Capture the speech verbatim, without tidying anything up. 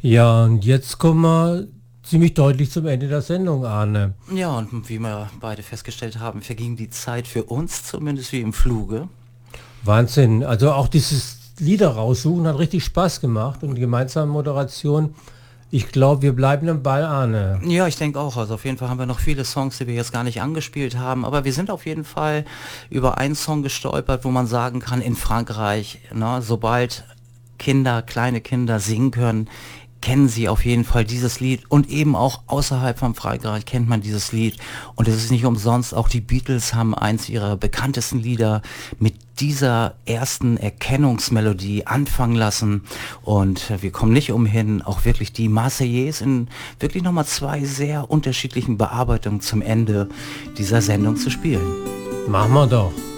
Ja, und jetzt kommen wir ziemlich deutlich zum Ende der Sendung, Arne. Ja, und wie wir beide festgestellt haben, verging die Zeit für uns zumindest wie im Fluge. Wahnsinn. Also auch dieses Lieder raussuchen hat richtig Spaß gemacht und die gemeinsame Moderation. Ich glaube, wir bleiben im Ball, Arne. Ja, ich denke auch. Also auf jeden Fall haben wir noch viele Songs, die wir jetzt gar nicht angespielt haben. Aber wir sind auf jeden Fall über einen Song gestolpert, wo man sagen kann, in Frankreich, ne, sobald Kinder, kleine Kinder singen können, kennen sie auf jeden Fall dieses Lied, und eben auch außerhalb von Frankreich kennt man dieses Lied, und es ist nicht umsonst, auch die Beatles haben eins ihrer bekanntesten Lieder mit dieser ersten Erkennungsmelodie anfangen lassen, und wir kommen nicht umhin, auch wirklich die Marseillaise in wirklich nochmal zwei sehr unterschiedlichen Bearbeitungen zum Ende dieser Sendung zu spielen. Machen wir doch.